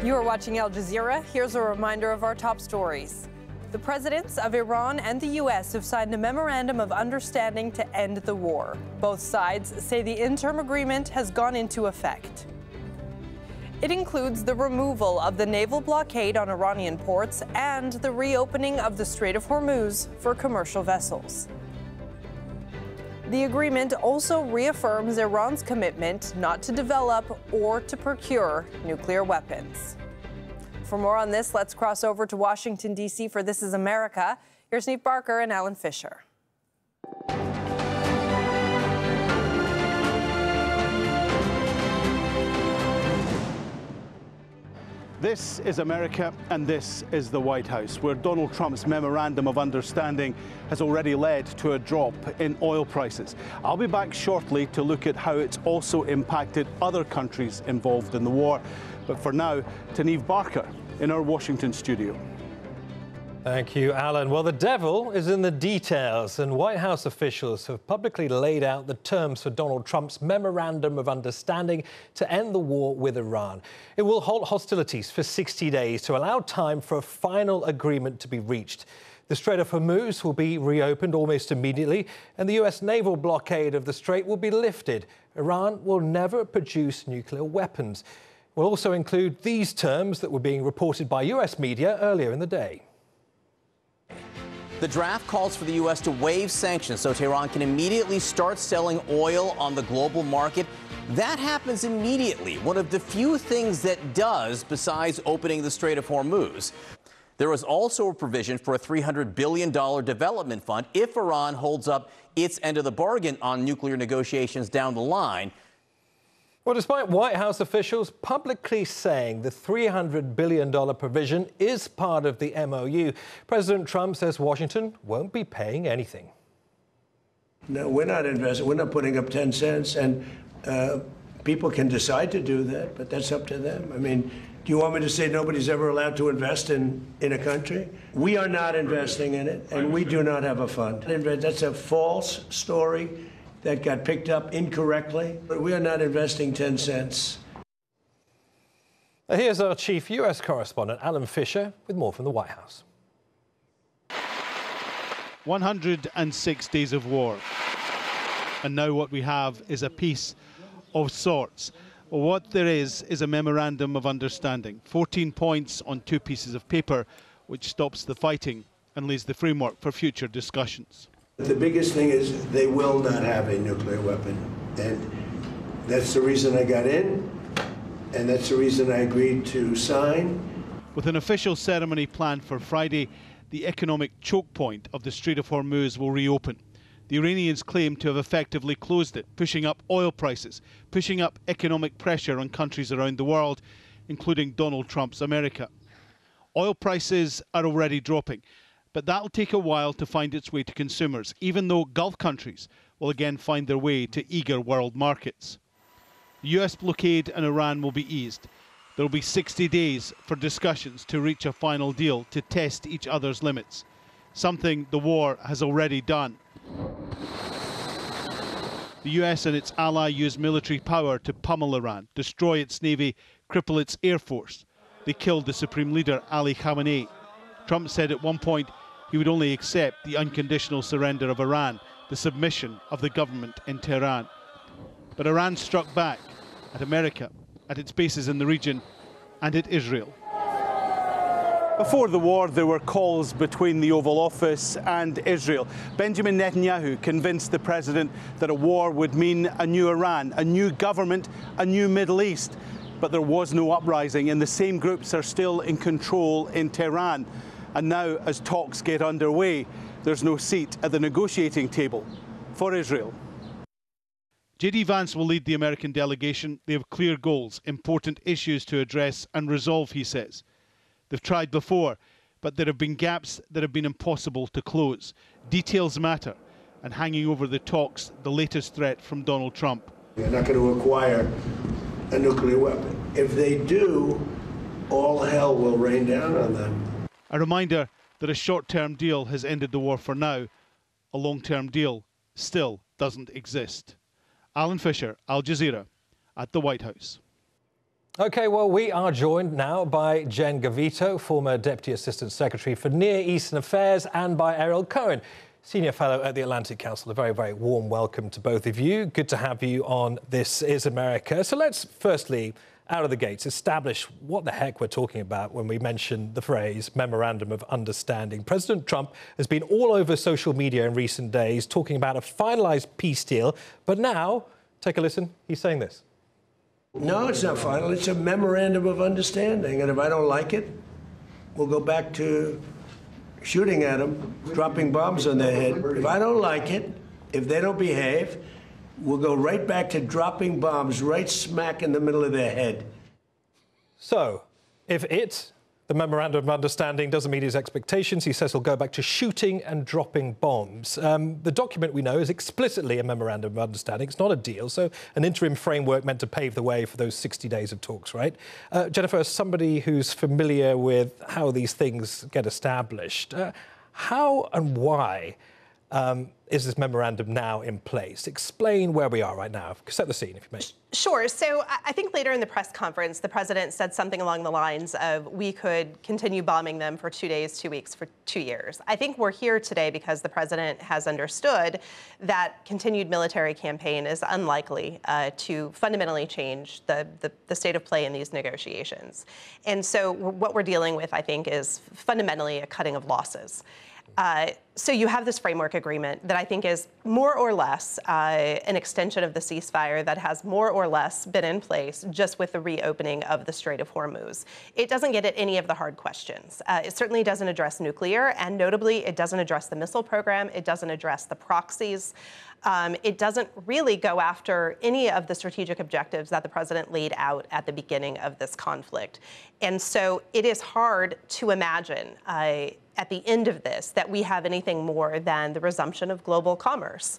You are watching Al Jazeera. Here's a reminder of our top stories. The presidents of Iran and the U.S. have signed a memorandum of understanding to end the war. Both sides say the interim agreement has gone into effect. It includes the removal of the naval blockade on Iranian ports and the reopening of the Strait of Hormuz for commercial vessels. The agreement also reaffirms Iran's commitment not to develop or to procure nuclear weapons. For more on this, let's cross over to Washington, D.C. for This Is America. Here's Neve Barker and Alan Fisher. This is America, and this is the White House, where Donald Trump's memorandum of understanding has already led to a drop in oil prices. I'll be back shortly to look at how it's also impacted other countries involved in the war. But for now, to Neve Barker in our Washington studio. Thank you, Alan. Well, the devil is in the details, and White House officials have publicly laid out the terms for Donald Trump's memorandum of understanding to end the war with Iran. It will halt hostilities for 60 days to allow time for a final agreement to be reached. The Strait of Hormuz will be reopened almost immediately, and the U.S. naval blockade of the strait will be lifted. Iran will never produce nuclear weapons. It will also include these terms that were being reported by U.S. media earlier in the day. The draft calls for the U.S. to waive sanctions so Tehran can immediately start selling oil on the global market. That happens immediately, one of the few things that does besides opening the Strait of Hormuz. There is also a provision for a $300 billion development fund if Iran holds up its end of the bargain on nuclear negotiations down the line. Well, despite White House officials publicly saying the $300 billion provision is part of the MOU, President Trump says Washington won't be paying anything. No, we're not investing. We're not putting up 10 cents. And people can decide to do that, but that's up to them. I mean, do you want me to say nobody's ever allowed to invest in a country? We are not investing in it, and we do not have a fund. That's a false story that got picked up incorrectly. But we are not investing 10 cents. Here's our chief U.S. correspondent, Alan Fisher, with more from the White House. 106 days of war. And now what we have is a peace of sorts. Well, what there is a memorandum of understanding. 14 points on 2 pieces of paper, which stops the fighting and lays the framework for future discussions. The biggest thing is they will not have a nuclear weapon. And that's the reason I got in, and that's the reason I agreed to sign. With an official ceremony planned for Friday, the economic choke point of the Strait of Hormuz will reopen. The Iranians claim to have effectively closed it, pushing up oil prices, pushing up economic pressure on countries around the world, including Donald Trump's America. Oil prices are already dropping, but that'll take a while to find its way to consumers, even though Gulf countries will again find their way to eager world markets. The US blockade on Iran will be eased. There will be 60 days for discussions to reach a final deal to test each other's limits, something the war has already done. The US and its ally use military power to pummel Iran, destroy its navy, cripple its air force. They killed the supreme leader, Ali Khamenei. Trump said at one point he would only accept the unconditional surrender of Iran, the submission of the government in Tehran. But Iran struck back at America, at its bases in the region, and at Israel. Before the war, there were calls between the Oval Office and Israel. Benjamin Netanyahu convinced the president that a war would mean a new Iran, a new government, a new Middle East. But there was no uprising, and the same groups are still in control in Tehran. And now, as talks get underway, there's no seat at the negotiating table for Israel. J.D. Vance will lead the American delegation. They have clear goals, important issues to address and resolve, he says. They've tried before, but there have been gaps that have been impossible to close. Details matter, and hanging over the talks, the latest threat from Donald Trump. They're not going to acquire a nuclear weapon. If they do, all hell will rain down on them. A reminder that a short-term deal has ended the war for now. A long-term deal still doesn't exist. Alan Fisher, Al Jazeera, at the White House. OK, well, we are joined now by Jen Gavito, former Deputy Assistant Secretary for Near Eastern Affairs, and by Ariel Cohen, Senior Fellow at the Atlantic Council. A very, very warm welcome to both of you. Good to have you on This Is America. So let's firstly, out of the gates, establish what the heck we're talking about when we mention the phrase Memorandum of Understanding. President Trump has been all over social media in recent days talking about a finalised peace deal. But now, take a listen, he's saying this. No, it's not final. It's a memorandum of understanding. And if I don't like it, we'll go back to shooting at them, dropping bombs on their head. If I don't like it, if they don't behave, we'll go right back to dropping bombs right smack in the middle of their head. So, if the Memorandum of Understanding, doesn't meet his expectations, he says he'll go back to shooting and dropping bombs. The document, we know, is explicitly a Memorandum of Understanding. It's not a deal, so an interim framework meant to pave the way for those 60 days of talks, right? Jennifer, as somebody who's familiar with how these things get established, how and why is this memorandum now in place? Explain where we are right now. Set the scene, if you may. Sure. So I think later in the press conference, the president said something along the lines of, we could continue bombing them for 2 days, 2 weeks, for 2 years. I think we're here today because the president has understood that continued military campaign is unlikely to fundamentally change the state of play in these negotiations. And so what we're dealing with, I think, is fundamentally a cutting of losses. So you have this framework agreement that I think is more or less an extension of the ceasefire that has more or less been in place just with the reopening of the Strait of Hormuz. It doesn't get at any of the hard questions. It certainly doesn't address nuclear, and notably, it doesn't address the missile program. It doesn't address the proxies. It doesn't really go after any of the strategic objectives that the president laid out at the beginning of this conflict. And so it is hard to imagine at the end of this that we have anything more than the resumption of global commerce.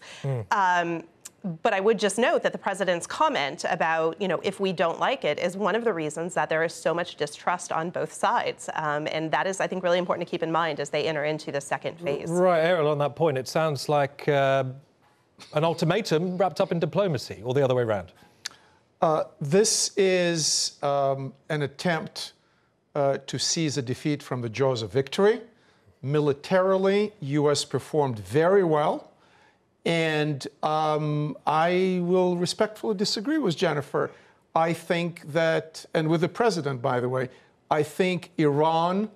But I would just note that the president's comment about, if we don't like it, is one of the reasons that there is so much distrust on both sides. And that is, I think, really important to keep in mind as they enter into the second phase. Right, Ariel, on that point, it sounds like an ultimatum wrapped up in diplomacy, or the other way around. This is an attempt to seize a defeat from the jaws of victory. Militarily, U.S. performed very well. And I will respectfully disagree with Jennifer. I think that, and with the president, by the way, I think Iran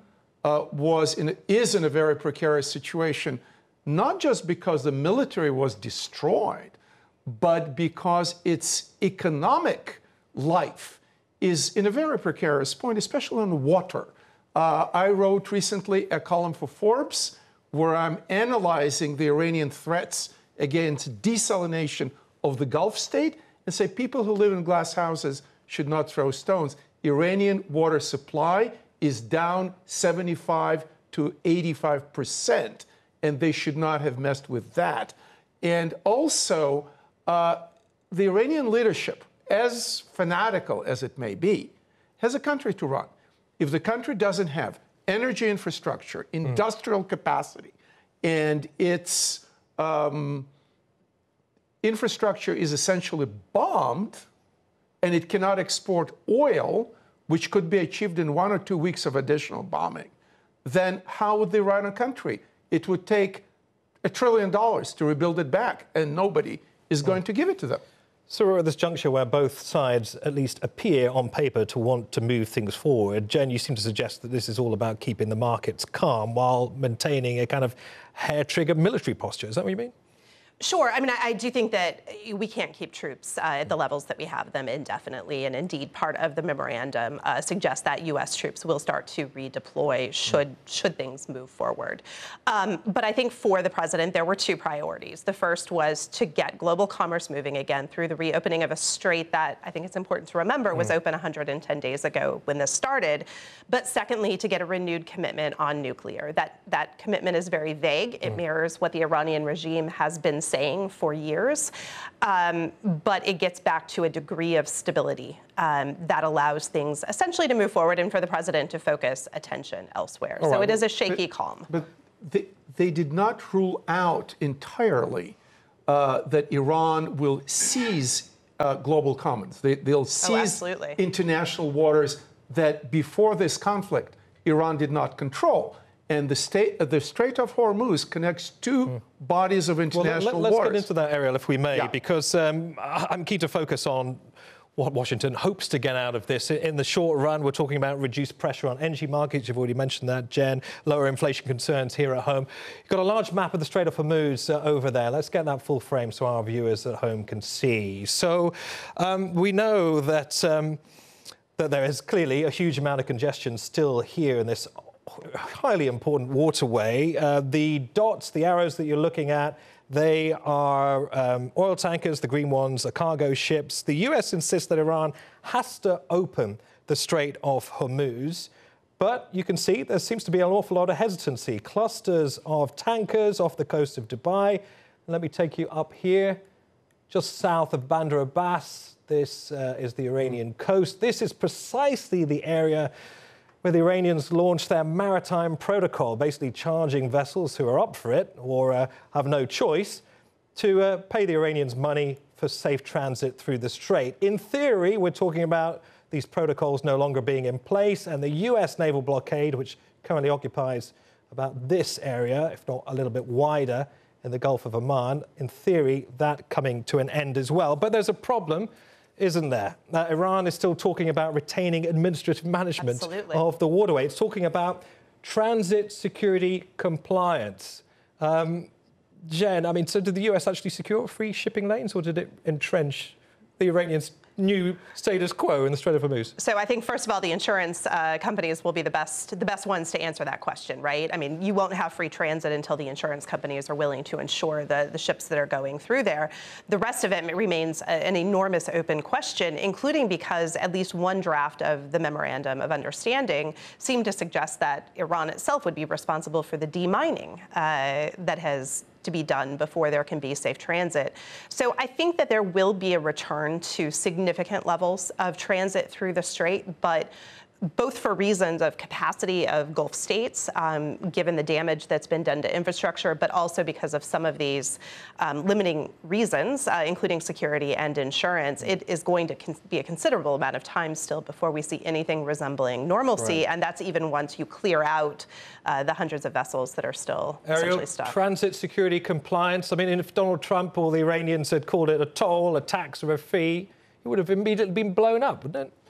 is in a very precarious situation, not just because the military was destroyed, but because its economic life is in a very precarious point, especially on water. I wrote recently a column for Forbes where I'm analyzing the Iranian threats against desalination of the Gulf state and say people who live in glass houses should not throw stones. Iranian water supply is down 75 to 85%, and they should not have messed with that. And also, the Iranian leadership, as fanatical as it may be, has a country to run. If the country doesn't have energy infrastructure, industrial capacity, and its infrastructure is essentially bombed, and it cannot export oil, which could be achieved in 1 or 2 weeks of additional bombing, then how would they run a country? It would take $1 trillion to rebuild it back, and nobody is going to give it to them. So we're at this juncture where both sides at least appear on paper to want to move things forward. Jen, you seem to suggest that this is all about keeping the markets calm while maintaining a kind of hair-trigger military posture. Is that what you mean? Sure. I mean, I do think that we can't keep troops at the levels that we have them indefinitely. And indeed, part of the memorandum suggests that U.S. troops will start to redeploy should things move forward. But I think for the president, there were two priorities. The first was to get global commerce moving again through the reopening of a strait that I think it's important to remember was open 110 days ago when this started. But secondly, to get a renewed commitment on nuclear. That commitment is very vague. It mirrors what the Iranian regime has been saying for years, but it gets back to a degree of stability that allows things essentially to move forward and for the president to focus attention elsewhere. So it is a shaky calm. But they did not rule out entirely that Iran will seize global commons. They'll seize international waters that before this conflict, Iran did not control. And the Strait of Hormuz connects two bodies of international waters. Let's get into that, Ariel, if we may, because I'm keen to focus on what Washington hopes to get out of this. In the short run, we're talking about reduced pressure on energy markets. You've already mentioned that, Jen. Lower inflation concerns here at home. You've got a large map of the Strait of Hormuz over there. Let's get that full frame so our viewers at home can see. So we know that, that there is clearly a huge amount of congestion still here in this highly important waterway. The dots, the arrows that you're looking at, they are oil tankers. The green ones are cargo ships. The US insists that Iran has to open the Strait of Hormuz. But you can see there seems to be an awful lot of hesitancy. Clusters of tankers off the coast of Dubai. Let me take you up here, just south of Bandar Abbas. This is the Iranian coast. This is precisely the area where the Iranians launched their maritime protocol, basically charging vessels who are up for it or have no choice to pay the Iranians money for safe transit through the strait. In theory, we're talking about these protocols no longer being in place, and the US naval blockade, which currently occupies about this area, if not a little bit wider, in the Gulf of Oman, in theory, that coming to an end as well. But there's a problem, isn't there? Iran is still talking about retaining administrative management of the waterway. It's talking about transit security compliance. Jen, I mean, so did the US actually secure free shipping lanes, or did it entrench the Iranians' new status quo in the Strait of Hormuz? So I think, first of all, the insurance companies will be the best ones to answer that question, right? I mean, you won't have free transit until the insurance companies are willing to insure the ships that are going through there. The rest of it remains an enormous open question, including because at least one draft of the Memorandum of Understanding seemed to suggest that Iran itself would be responsible for the demining that has to be done before there can be safe transit. So I think that there will be a return to significant levels of transit through the strait, but both for reasons of capacity of Gulf states, given the damage that's been done to infrastructure, but also because of some of these limiting reasons, including security and insurance. It is going to be a considerable amount of time still before we see anything resembling normalcy, and that's even once you clear out the hundreds of vessels that are still essentially stuck. Transit security compliance, I mean, if Donald Trump or the Iranians had called it a toll, a tax, or a fee, it would have immediately been blown up, wouldn't it?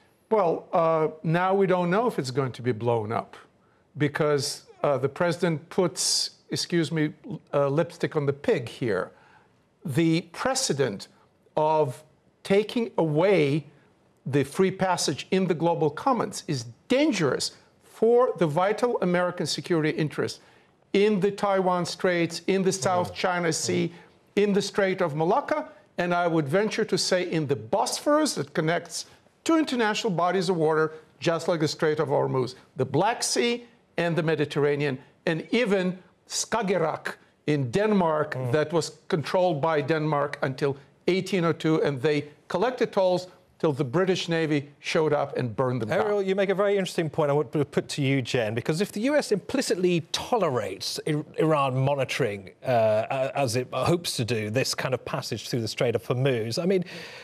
Well, now we don't know if it's going to be blown up because the president puts, excuse me, lipstick on the pig here. The precedent of taking away the free passage in the global commons is dangerous for the vital American security interests in the Taiwan Straits, in the South China Sea, in the Strait of Malacca, and I would venture to say in the Bosphorus that connects two international bodies of water, just like the Strait of Hormuz, the Black Sea and the Mediterranean, and even Skagerrak in Denmark that was controlled by Denmark until 1802, and they collected tolls till the British Navy showed up and burned them down. Ariel, you make a very interesting point I want to put to you, Jen, because if the US implicitly tolerates Iran monitoring, as it hopes to do, this kind of passage through the Strait of Hormuz, I mean,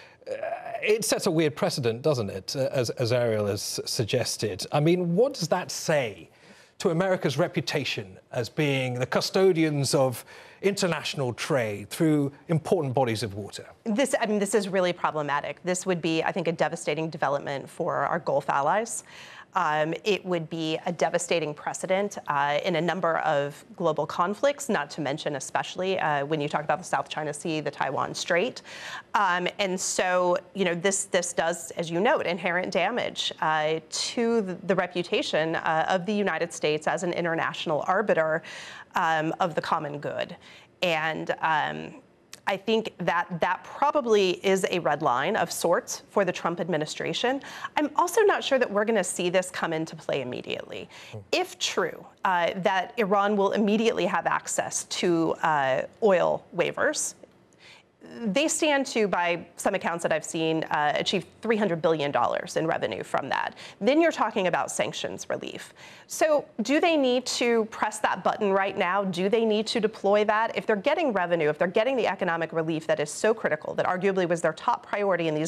it sets a weird precedent, doesn't it, as Ariel has suggested. I mean, what does that say to America's reputation as being the custodians of international trade through important bodies of water? This is really problematic. This would be, I think, a devastating development for our Gulf allies. It would be a devastating precedent in a number of global conflicts, not to mention especially when you talk about the South China Sea, the Taiwan Strait. And so, you know, this does, as you note, inherent damage to the reputation of the United States as an international arbiter of the common good. And I think that probably is a red line of sorts for the Trump administration. I'm also not sure that we're going to see this come into play immediately. If true that Iran will immediately have access to oil waivers, they stand to, by some accounts that I've seen, achieve $300 billion in revenue from that. Then you're talking about sanctions relief. So do they need to press that button right now? Do they need to deploy that? If they're getting revenue, if they're getting the economic relief that is so critical, that arguably was their top priority in these